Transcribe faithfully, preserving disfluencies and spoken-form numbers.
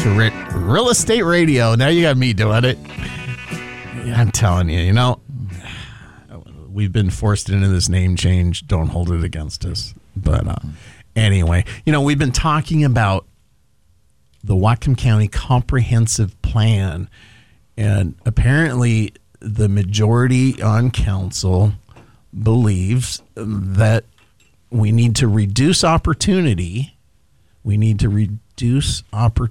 to Ri- Real Estate Radio. Now you got me doing it. I'm telling you, you know, we've been forced into this name change. Don't hold it against us. But uh, anyway, you know, we've been talking about the Whatcom County Comprehensive Plan, and apparently the majority on council believes that we need to reduce opportunity. We need to reduce opportunity.